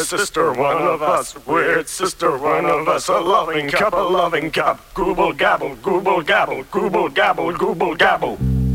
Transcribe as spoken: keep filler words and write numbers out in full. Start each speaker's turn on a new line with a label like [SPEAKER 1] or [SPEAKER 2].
[SPEAKER 1] sister, one of us. Weird sister, one of us. A loving cup, a loving cup. Gooble gabble, gooble gabble, gooble gabble, gooble gabble.